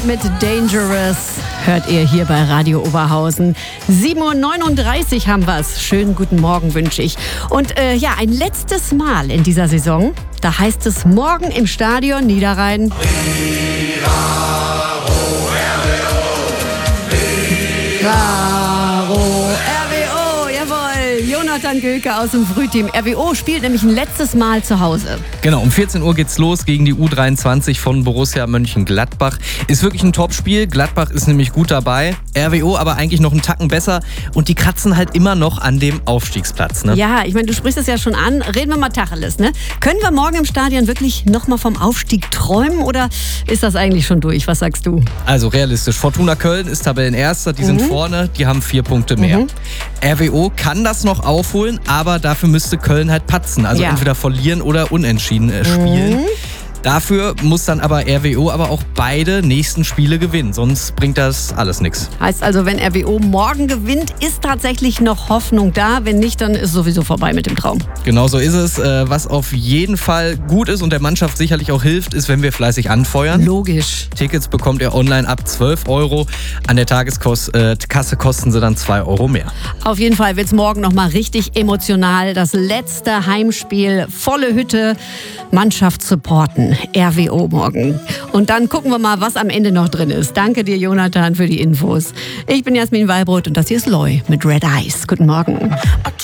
Mit Dangerous hört ihr hier bei Radio Oberhausen. 7:39 Uhr haben wir es. Schönen guten Morgen wünsche ich. Und ein letztes Mal in dieser Saison. Da heißt es morgen im Stadion Niederrhein. RWO, jawohl. Jonathan Göke aus dem Frühteam. RWO spielt nämlich ein letztes Mal zu Hause. Genau, um 14 Uhr geht's los gegen die U23 von Borussia Mönchengladbach. Ist wirklich ein Topspiel. Gladbach ist nämlich gut dabei. RWO aber eigentlich noch einen Tacken besser. Und die kratzen halt immer noch an dem Aufstiegsplatz. Ne? Ja, ich meine, du sprichst es ja schon an. Reden wir mal Tacheles, ne? Können wir morgen im Stadion wirklich nochmal vom Aufstieg träumen oder ist das eigentlich schon durch? Was sagst du? Also realistisch. Fortuna Köln ist Tabellenerster. Die sind vorne. Die haben 4 Punkte mehr. RWO kann das noch aufholen, aber dafür müsste Köln halt patzen. Also entweder verlieren oder unentschieden spielen. Dafür muss dann aber RWO aber auch beide nächsten Spiele gewinnen, sonst bringt das alles nichts. Heißt also, wenn RWO morgen gewinnt, ist tatsächlich noch Hoffnung da. Wenn nicht, dann ist sowieso vorbei mit dem Traum. Genau so ist es. Was auf jeden Fall gut ist und der Mannschaft sicherlich auch hilft, ist, wenn wir fleißig anfeuern. Logisch. Tickets bekommt ihr online ab 12 €. An der Tageskasse kosten sie dann 2 € mehr. Auf jeden Fall wird es morgen nochmal richtig emotional. Das letzte Heimspiel, volle Hütte, Mannschaft supporten. RWO morgen. Und dann gucken wir mal, was am Ende noch drin ist. Danke dir, Jonathan, für die Infos. Ich bin Jasmin Weilbrot und das hier ist Loi mit Red Eyes. Guten Morgen.